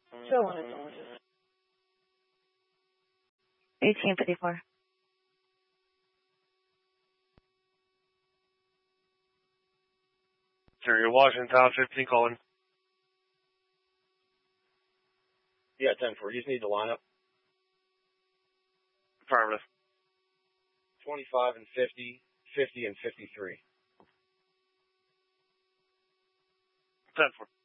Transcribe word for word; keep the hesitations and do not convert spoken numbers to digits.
Show one intelligence. eighteen fifty-four. Sir, you're Washington Town fifteen calling. Yeah, ten four. You just need to line up. Affirmative. twenty-five and fifty, fifty and fifty-three. ten four.